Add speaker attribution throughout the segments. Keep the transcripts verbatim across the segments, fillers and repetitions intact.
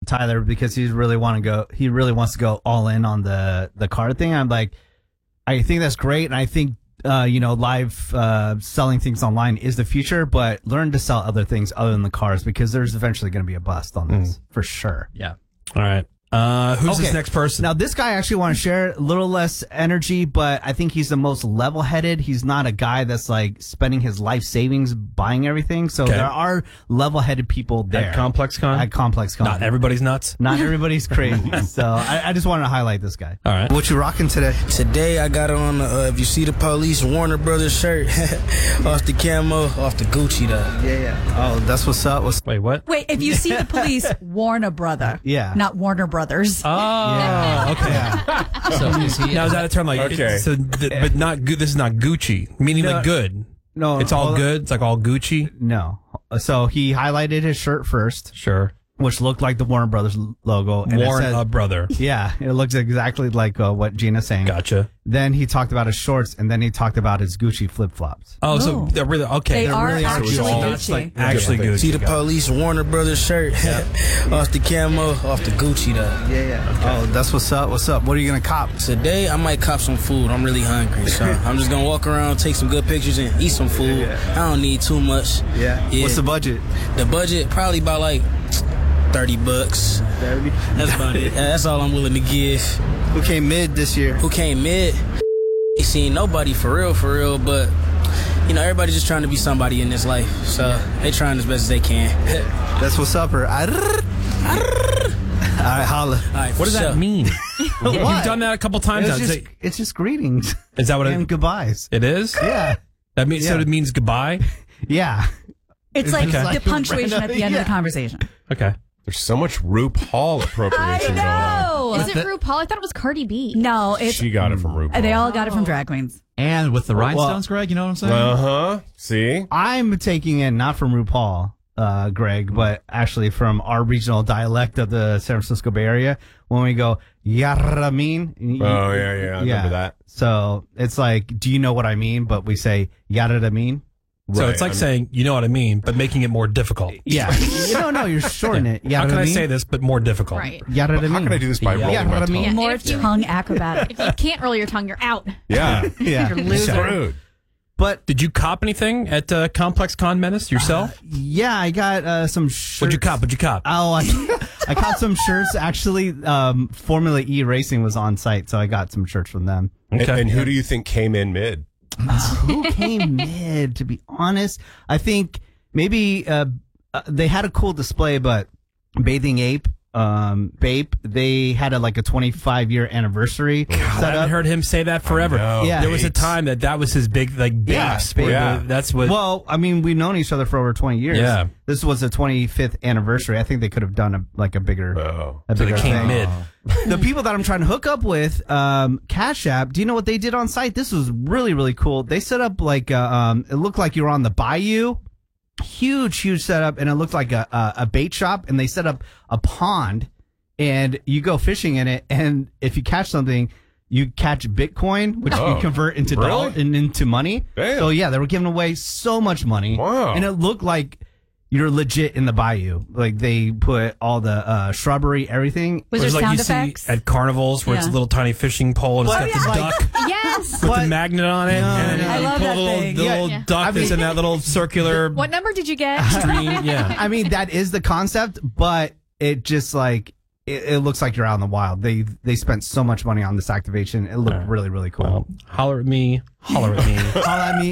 Speaker 1: Tyler because he really want to go. He really wants to go all in on the the car thing. I'm like, I think that's great, and I think uh, you know, live uh, selling things online is the future. But learn to sell other things other than the cars because there's eventually going to be a bust on this mm. for sure.
Speaker 2: Yeah. All right. Uh, who's
Speaker 1: okay.
Speaker 2: this next person?
Speaker 1: Now, this guy I actually want to share a little less energy, but I think he's the most level-headed. He's not a guy that's like spending his life savings buying everything. So okay. there are level-headed people there.
Speaker 2: At ComplexCon?
Speaker 1: At ComplexCon.
Speaker 2: Not everybody's nuts?
Speaker 1: Not everybody's crazy. So I, I just wanted to highlight this guy.
Speaker 2: All right.
Speaker 3: What you rocking today? Today I got on, uh, if you see the police, Warner Brothers shirt. Off the camo, off the Gucci though.
Speaker 1: Yeah, yeah. Oh, that's what's up. What's
Speaker 2: Wait, what?
Speaker 4: Wait, if you see the police, Warner Brother.
Speaker 1: Yeah.
Speaker 4: Not Warner Brothers.
Speaker 2: Oh, yeah. Okay. Yeah.
Speaker 5: So is he,
Speaker 2: now is that a term like?
Speaker 6: Okay.
Speaker 2: So, th- but not good. This is not Gucci, meaning
Speaker 1: no,
Speaker 2: like good.
Speaker 1: No,
Speaker 2: it's all
Speaker 1: well,
Speaker 2: good. It's like all Gucci.
Speaker 1: No. So he highlighted his shirt first.
Speaker 2: Sure.
Speaker 1: Which looked like the Warner Brothers logo. And
Speaker 2: Warren
Speaker 1: it said,
Speaker 2: a brother.
Speaker 1: Yeah, it looks exactly like uh, what Gina's saying.
Speaker 2: Gotcha.
Speaker 1: Then he talked about his shorts, and then he talked about his Gucci flip flops.
Speaker 2: Oh, oh, so they're really okay.
Speaker 4: They
Speaker 2: they're
Speaker 4: are
Speaker 2: really
Speaker 4: actually
Speaker 2: Gucci.
Speaker 4: Gucci.
Speaker 2: Like actually Gucci.
Speaker 3: See the police, Warner Brothers shirt. Yeah. Off the camo, off the Gucci though.
Speaker 1: Yeah, yeah. Okay. Oh, that's what's up. What's up? What are you gonna cop
Speaker 3: today? I might cop some food. I'm really hungry, so I'm just gonna walk around, take some good pictures, and eat some food. Yeah. I don't need too much.
Speaker 1: Yeah. yeah. What's the budget?
Speaker 3: The budget probably about like thirty bucks.
Speaker 1: thirty?
Speaker 3: That's about it. That's all I'm willing to give.
Speaker 1: Who came mid this year?
Speaker 3: Who came mid? Ain't seen nobody for real, for real, but you know, everybody's just trying to be somebody in this life. So they trying as best as they can.
Speaker 1: That's what's up, her. All right, holla.
Speaker 3: All right,
Speaker 2: what does
Speaker 3: sure.
Speaker 2: that mean?
Speaker 1: What?
Speaker 2: You've done that a couple times.
Speaker 1: It's,
Speaker 2: now.
Speaker 1: just, it's just greetings.
Speaker 2: Is that what it
Speaker 1: and
Speaker 2: is?
Speaker 1: goodbyes.
Speaker 2: It is?
Speaker 1: Yeah.
Speaker 2: That means
Speaker 1: yeah.
Speaker 2: so it means goodbye?
Speaker 1: Yeah.
Speaker 4: It's like
Speaker 2: okay.
Speaker 4: the punctuation at the end
Speaker 1: yeah.
Speaker 4: of the conversation.
Speaker 2: Okay.
Speaker 6: There's so much RuPaul appropriation going on.
Speaker 7: Is it RuPaul? I thought it was Cardi B.
Speaker 4: No, it's
Speaker 6: She got it from RuPaul.
Speaker 4: They all got it from drag queens.
Speaker 5: And with the rhinestones, well, Greg, you know what I'm saying?
Speaker 6: Uh-huh. See?
Speaker 1: I'm taking it not from RuPaul, uh, Greg, but actually from our regional dialect of the San Francisco Bay Area when we go, "Yarra mean."
Speaker 6: Oh, yeah, yeah. I remember
Speaker 1: yeah.
Speaker 6: that.
Speaker 1: So it's like, do you know what I mean? But we say, "Yarra mean."
Speaker 2: So
Speaker 6: Right,
Speaker 2: it's like
Speaker 6: I mean,
Speaker 2: saying, you know what I mean, but making it more difficult.
Speaker 1: Yeah. you don't know. You're shortening it.
Speaker 2: How can I
Speaker 1: mean?
Speaker 2: say this, but more difficult?
Speaker 7: Right.
Speaker 1: Yarra
Speaker 6: How
Speaker 1: mean.
Speaker 6: can I do this by
Speaker 2: Yeah.
Speaker 6: rolling
Speaker 1: Yeah,
Speaker 6: my
Speaker 1: what I
Speaker 6: tongue?
Speaker 1: mean?
Speaker 7: Yeah,
Speaker 4: More
Speaker 7: if you-
Speaker 4: tongue acrobatic.
Speaker 7: If you can't roll your tongue, you're out.
Speaker 6: Yeah.
Speaker 1: Yeah.
Speaker 4: You're a loser.
Speaker 6: So rude.
Speaker 1: But
Speaker 2: Did you cop anything at uh, ComplexCon Menace yourself?
Speaker 1: uh, yeah, I got uh, some shirts.
Speaker 2: What'd you cop? What'd you cop?
Speaker 1: Oh, I, I got some shirts. Actually, um, Formula E Racing was on site, so I got some shirts from them.
Speaker 6: And,
Speaker 2: Okay.
Speaker 6: and who do you think came in mid?
Speaker 1: Who came mid? To be honest, I think maybe uh, uh, they had a cool display, but Bathing Ape, um, Bape, they had a, like a twenty-five year anniversary
Speaker 2: God,
Speaker 1: set
Speaker 2: I haven't
Speaker 1: up.
Speaker 2: heard him say that forever.
Speaker 6: know.
Speaker 1: Yeah.
Speaker 2: There was a
Speaker 6: Babes.
Speaker 2: time that that was his big, like,
Speaker 1: Yeah,
Speaker 2: base. where
Speaker 6: yeah.
Speaker 2: the- That's what.
Speaker 1: Well, I mean, we've known each other for over twenty years.
Speaker 2: Yeah.
Speaker 1: This was the twenty-fifth anniversary. I think they could have done a like a bigger,
Speaker 6: Oh.
Speaker 1: a
Speaker 2: so
Speaker 1: bigger
Speaker 2: they came
Speaker 1: thing.
Speaker 2: mid.
Speaker 1: The people that I'm trying to hook up with, um, Cash App, do you know what they did on site? This was really, really cool. They set up like, uh, um, it looked like you were on the bayou. Huge, huge setup. And it looked like a, a, a bait shop. And they set up a pond and you go fishing in it. And if you catch something, you catch Bitcoin, which
Speaker 6: Oh,
Speaker 1: you convert into
Speaker 6: really?
Speaker 1: dollar and into money.
Speaker 6: Damn.
Speaker 1: So yeah, they were giving away so much money.
Speaker 6: Wow.
Speaker 1: And it looked like you're legit in the bayou. Like they put all the uh, shrubbery, everything.
Speaker 4: Was there
Speaker 2: It's like
Speaker 4: sound
Speaker 2: you
Speaker 4: effects?
Speaker 2: see at carnivals where it's a
Speaker 4: Yeah.
Speaker 2: little tiny fishing pole and it's
Speaker 1: But
Speaker 2: got this
Speaker 1: yeah,
Speaker 2: duck
Speaker 7: Yes.
Speaker 2: with
Speaker 1: But-
Speaker 2: the magnet on it.
Speaker 1: No,
Speaker 2: and
Speaker 1: no.
Speaker 2: then
Speaker 4: I
Speaker 2: you
Speaker 4: love
Speaker 2: pull
Speaker 4: that
Speaker 2: the little,
Speaker 4: thing.
Speaker 2: the
Speaker 1: Yeah.
Speaker 2: little
Speaker 7: Yeah.
Speaker 2: duck
Speaker 1: I
Speaker 2: that's
Speaker 1: mean-
Speaker 2: in that little circular
Speaker 7: What number did you get?
Speaker 2: stream. Yeah.
Speaker 1: I mean, that is the concept, but it just like it, it looks like you're out in the wild. They they spent so much money on this activation. It looked really, really cool.
Speaker 2: Well, holler at me. Holler at me.
Speaker 1: Holla at me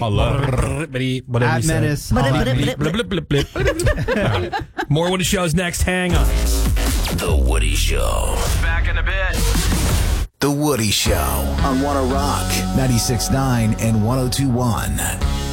Speaker 2: Whatever
Speaker 1: at
Speaker 2: you say.
Speaker 1: Menace. Holla at me.
Speaker 2: Blip, blip, blip, blip. All right. More Woody Show's next. Hang on.
Speaker 8: The Woody Show.
Speaker 2: Back in a bit.
Speaker 8: The Woody Show on Wanna Rock ninety-six point nine and one oh two point one.